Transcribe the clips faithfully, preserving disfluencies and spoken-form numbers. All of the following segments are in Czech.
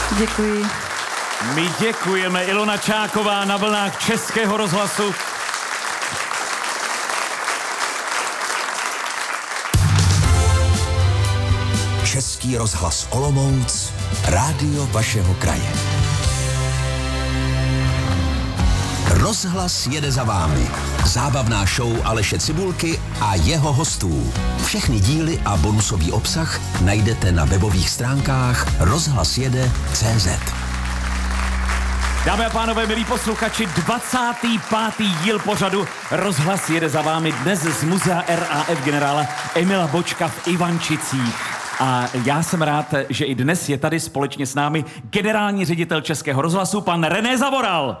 Děkuji. My děkujeme. Ilona Čáková na vlnách Českého rozhlasu. Český rozhlas Olomouc, rádio vašeho kraje. Rozhlas jede za vámi. Zábavná show Aleše Cibulky a jeho hostů. Všechny díly a bonusový obsah najdete na webových stránkách rozhlasjede tečka cé zet. Dámy a pánové, milí posluchači, dvacátý pátý díl pořadu Rozhlas jede za vámi dnes z muzea R A F generála Emila Bočka v Ivančicích. A já jsem rád, že i dnes je tady společně s námi generální ředitel Českého rozhlasu, pan René Zavoral.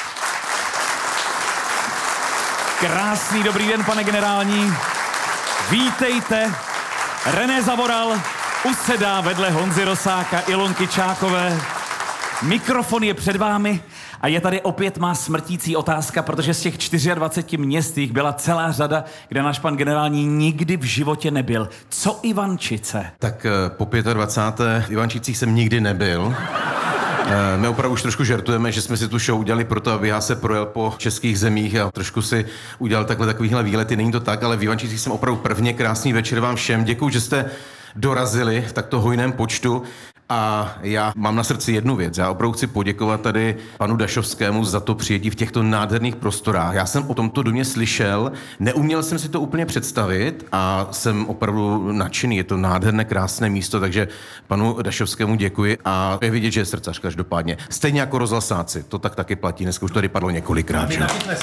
Krásný dobrý den, pane generální. Vítejte. René Zavoral usedá vedle Honzy Rosáka, Ilonky Čákové. Mikrofon je před vámi a je tady opět má smrtící otázka, protože z těch dvaceti čtyř měst jich byla celá řada, kde náš pan generální nikdy v životě nebyl. Co Ivančice? Tak po dvacáté pátém Ivančicích jsem nikdy nebyl. My opravdu už trošku žertujeme, že jsme si tu show udělali proto, aby já se projel po českých zemích a trošku si udělal takhle takovýhle výlety. Není to tak, ale v Ivančicích jsem opravdu prvně. Krásný večer vám všem. Děkuju, že jste dorazili v takto hojném počtu. A já mám na srdci jednu věc. Já opravdu chci poděkovat tady panu Dašovskému za to přijetí v těchto nádherných prostorách. Já jsem o tomto domě slyšel, neuměl jsem si to úplně představit a jsem opravdu nadšený. Je to nádherné, krásné místo, takže panu Dašovskému děkuji a je vidět, že je srdcař každopádně. Stejně jako rozhlasáci, to tak taky platí. Dneska už to tady padlo několikrát.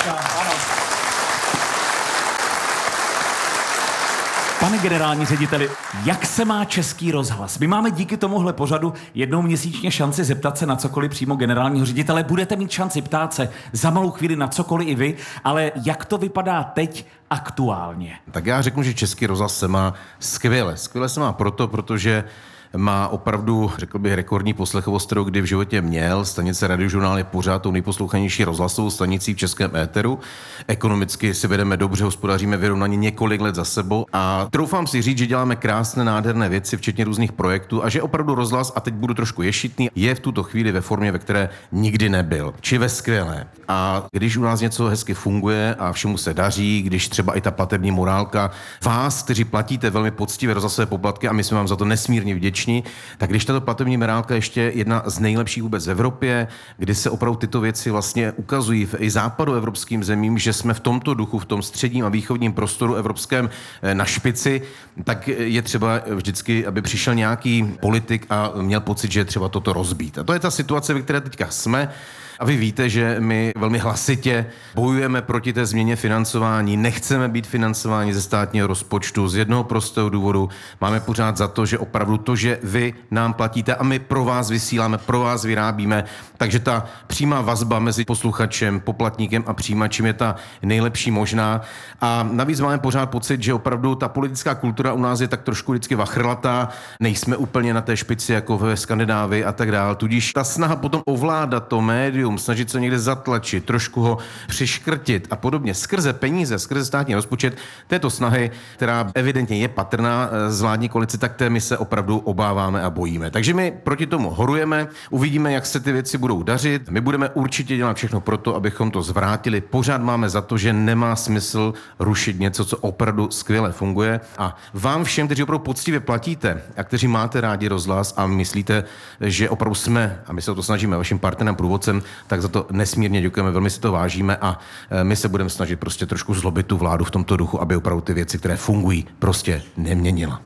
Pane generální řediteli, jak se má Český rozhlas? My máme díky tomuhle pořadu jednou měsíčně šanci zeptat se na cokoliv přímo generálního ředitele. Budete mít šanci ptát se za malou chvíli na cokoliv i vy, ale jak to vypadá teď aktuálně? Tak já řeknu, že Český rozhlas se má skvěle. Skvěle se má proto, protože má opravdu, řekl bych, rekordní poslechovost, kterou kdy v životě měl. Stanice Radiožurnál je pořád tou nejposlouchanější rozhlasovou stanicí v českém éteru. Ekonomicky si vedeme dobře, hospodaříme vyrovnaně několik let za sebou a troufám si říct, že děláme krásné, nádherné věci, včetně různých projektů a že opravdu rozhlas, a teď budu trošku ješitný, je v tuto chvíli ve formě, ve které nikdy nebyl. Či ve skvělé. A když u nás něco hezky funguje a všemu se daří, když třeba i ta platební morálka vás, kteří platíte velmi poctivé rozhlasové poplatky a my jsme vám za to nesmírně vděční, tak když tato platební morálka ještě jedna z nejlepších vůbec v Evropě, kdy se opravdu tyto věci vlastně ukazují v i západoevropským zemím, že jsme v tomto duchu, v tom středním a východním prostoru evropském na špici, tak je třeba vždycky, aby přišel nějaký politik a měl pocit, že je třeba toto rozbít. A to je ta situace, ve které teďka jsme. A vy víte, že my velmi hlasitě bojujeme proti té změně financování, nechceme být financováni ze státního rozpočtu z jednoho prostého důvodu. Máme pořád za to, že opravdu to, že vy nám platíte a my pro vás vysíláme, pro vás vyrábíme, takže ta přímá vazba mezi posluchačem, poplatníkem a přijímačem je ta nejlepší možná. A navíc máme pořád pocit, že opravdu ta politická kultura u nás je tak trošku vždycky vachrlatá, nejsme úplně na té špici jako ve Skandinávii a tak dále. Tudíž ta snaha potom ovládat to médium, snažit se někde zatlačit, trošku ho přiškrtit a podobně skrze peníze, skrze státní rozpočet, této snahy, která evidentně je patrná z vládní koalice, tak té my se opravdu obáváme a bojíme. Takže my proti tomu horujeme, uvidíme, jak se ty věci budou dařit. My budeme určitě dělat všechno pro to, abychom to zvrátili. Pořád máme za to, že nemá smysl rušit něco, co opravdu skvěle funguje. A vám všem, kteří opravdu poctivě platíte a kteří máte rádi rozhlas a myslíte, že opravdu jsme, a my se o to snažíme, vaším partnerem, průvodcem, tak za to nesmírně děkujeme, velmi si to vážíme a my se budeme snažit prostě trošku zlobit tu vládu v tomto duchu, aby opravdu ty věci, které fungují, prostě neměnila.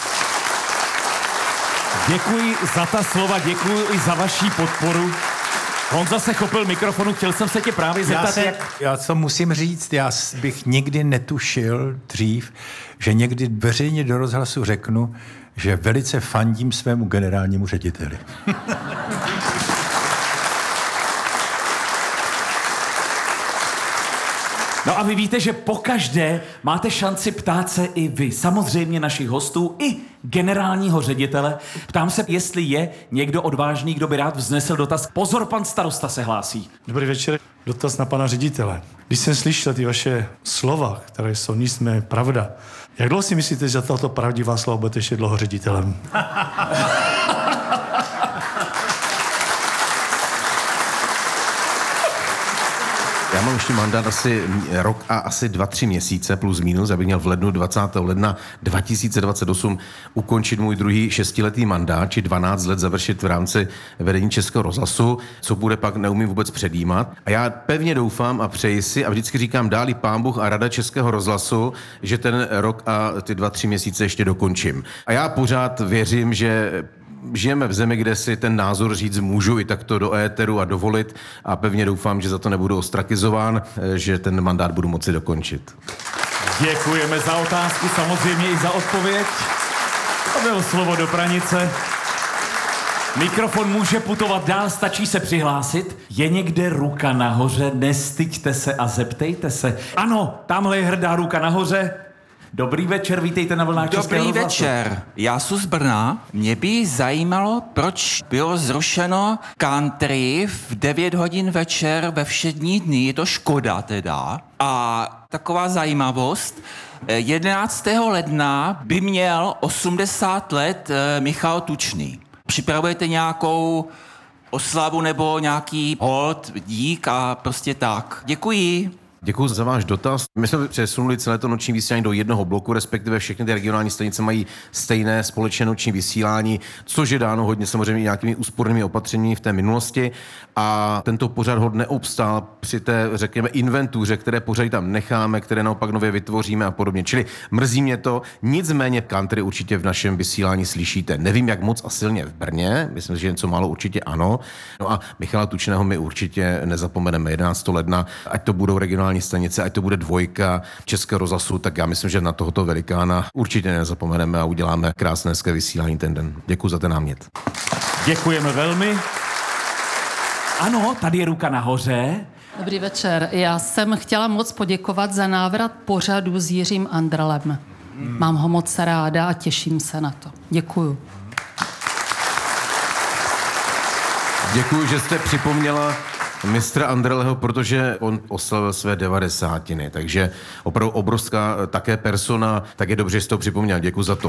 Děkuji za ta slova, děkuji i za vaši podporu. Honza se chopil mikrofonu, chtěl jsem se tě právě zeptat, já, se, jak... já co musím říct, já bych nikdy netušil dřív, že někdy veřejně do rozhlasu řeknu, že velice fandím svému generálnímu řediteli. No a vy víte, že pokaždé máte šanci ptát se i vy, samozřejmě našich hostů, i generálního ředitele. Ptám se, jestli je někdo odvážný, kdo by rád vznesl dotaz. Pozor, pan starosta se hlásí. Dobrý večer. Dotaz na pana ředitele. Když jsem slyšel ty vaše slova, které jsou nicméně pravda, jak dlouho si myslíte, že tato pravdivá slova budete ještě dlouho ředitelem? Já mám ještě mandát asi rok a asi dva, tři měsíce plus minus, abych měl v lednu dvacátého ledna dva tisíce dvacet osm ukončit můj druhý šestiletý mandát, či dvanáct let završit v rámci vedení Českého rozhlasu, co bude pak neumím vůbec předjímat. A já pevně doufám a přeji si a vždycky říkám dálí Pán Bůh a Rada Českého rozhlasu, že ten rok a ty dva, tři měsíce ještě dokončím. A já pořád věřím, že žijeme v zemi, kde si ten názor říct můžu i takto do éteru a dovolit a pevně doufám, že za to nebudu ostrakizován, že ten mandát budu moci dokončit. Děkujeme za otázku, samozřejmě i za odpověď. To bylo slovo do pranice. Mikrofon může putovat dál, stačí se přihlásit. Je někde ruka nahoře, nestyďte se a zeptejte se. Ano, tamhle je hrdá ruka nahoře. Dobrý večer, vítejte na vlnách Českého rozhlasu. Dobrý večer, já jsem z Brna. Mě by zajímalo, proč bylo zrušeno country v devět hodin večer ve všední dny, je to škoda teda. A taková zajímavost, jedenáctého ledna by měl osmdesát let Michal Tučný. Připravujete nějakou oslavu nebo nějaký hold, dík a prostě tak. Děkuji. Děkuji za váš dotaz. My jsme přesunuli celé to noční vysílání do jednoho bloku, respektive všechny ty regionální stanice mají stejné společné noční vysílání, což je dáno hodně samozřejmě nějakými úspornými opatřeními v té minulosti. A tento pořad hod neobstál při té, řekněme, inventuře, které pořady tam necháme, které naopak nově vytvoříme a podobně. Čili mrzí mě to, nicméně country určitě v našem vysílání slyšíte. Nevím, jak moc a silně v Brně, myslím, že něco málo určitě ano. No a Michala Tučného my určitě nezapomeneme jedenáctého ledna, ať to budou regionální stanice, ať to bude dvojka Českého rozhlasu, tak já myslím, že na tohoto velikána určitě nezapomeneme a uděláme krásné hezké vysílání ten den. Děkuji za ten námět. Děkujeme velmi. Ano, tady je ruka nahoře. Dobrý večer. Já jsem chtěla moc poděkovat za návrat pořadu s Jiřím Andrlem. Hmm. Mám ho moc ráda a těším se na to. Děkuju. Děkuji, že jste připomněla mistra Andrleho, protože on oslavil své devadesátiny, takže opravdu obrovská také persona, tak je dobře, že jste to připomněl. Děkuji za to.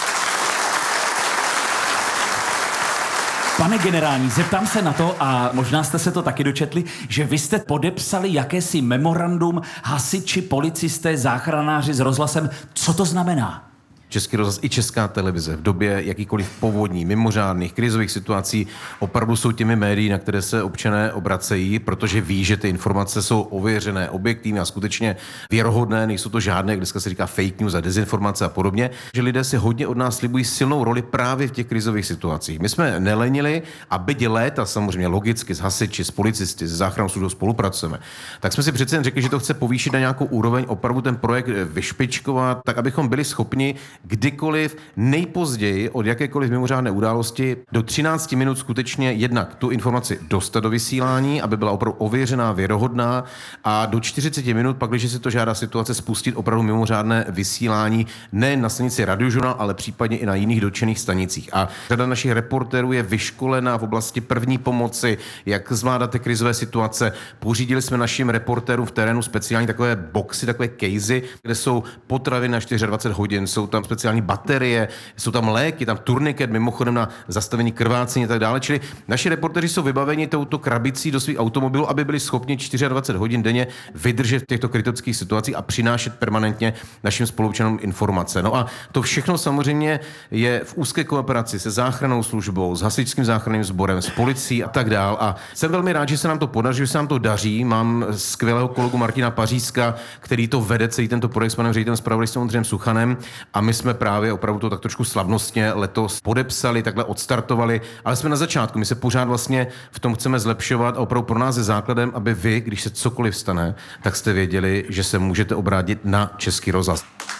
Pane generální, zeptám se na to, a možná jste se to taky dočetli, že vy jste podepsali jakési memorandum hasiči, policisté, záchranáři s rozhlasem. Co to znamená? Český rozhlas i Česká televize v době jakýkoliv povodní, mimořádných, krizových situací opravdu jsou těmi médií, na které se občané obracejí, protože ví, že ty informace jsou ověřené, objektivní a skutečně věrohodné, nejsou to žádné, jak dneska se říká fake news a dezinformace a podobně, že lidé si hodně od nás slibují silnou roli právě v těch krizových situacích. My jsme nelenili a byť léta samozřejmě logicky s hasiči, s policisty, s záchrannou službou spolupracujeme, tak jsme si přece jen řekli, že to chce povýšit na nějakou úroveň, opravdu ten projekt vyšpičkovat, tak abychom byli schopni kdykoliv, nejpozději od jakékoliv mimořádné události do třinácti minut skutečně jednak tu informaci dostat do vysílání, aby byla opravdu ověřená, věrohodná a do čtyřiceti minut pak, když si to žádá situace, spustit opravdu mimořádné vysílání nejen na stanici Radiožurnál, ale případně i na jiných dotčených stanicích. A řada našich reportérů je vyškolená v oblasti první pomoci, jak zvládat ty krizové situace. Pořídili jsme našim reportérům v terénu speciální takové boxy, takové casey, kde jsou potraviny na dvacet čtyři hodin, jsou tam speciální baterie, jsou tam léky, tam turniket, mimochodem na zastavení krvácení a tak dále. Čili naši reportéři jsou vybaveni touto krabicí do svých automobilů, aby byli schopni dvacet čtyři hodin denně vydržet v těchto kritických situacích a přinášet permanentně našim spoluobčanům informace. No a to všechno samozřejmě je v úzké kooperaci se záchrannou službou, s hasičským záchranným sborem, s policií a tak dál. A jsem velmi rád, že se nám to podaří, že se nám to daří. Mám skvělého kolegu Martina Pařízka, který to vede celý tento projekt s panem ředitelem zpravodajství Ondřejem Suchanem, a my jsme právě opravdu to tak trošku slavnostně letos podepsali, takhle odstartovali, ale jsme na začátku. My se pořád vlastně v tom chceme zlepšovat a opravdu pro nás je základem, aby vy, když se cokoliv stane, tak jste věděli, že se můžete obrátit na Český rozhlas.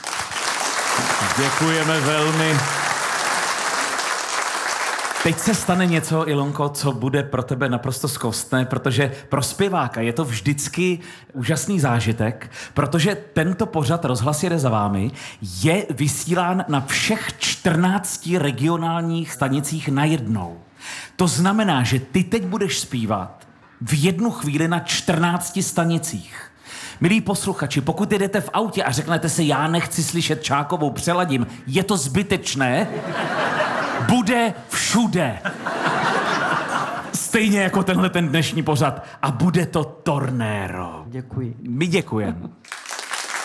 Děkujeme velmi. Teď se stane něco, Ilonko, co bude pro tebe naprosto zkostné, protože pro zpěváka je to vždycky úžasný zážitek, protože tento pořad Rozhlas jede za vámi je vysílán na všech čtrnácti regionálních stanicích najednou. To znamená, že ty teď budeš zpívat v jednu chvíli na čtrnácti stanicích. Milí posluchači, pokud jedete v autě a řeknete si, já nechci slyšet Čákovou, přeladím, je to zbytečné, bude všude. stejně jako tenhle ten dnešní pořad. A bude to tornéro. Děkuji. My děkujeme.